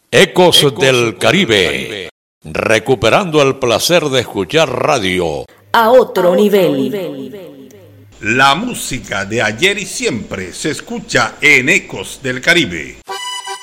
Ecos del Caribe, recuperando el placer de escuchar radio a otro nivel. La música de ayer y siempre se escucha en Ecos del Caribe.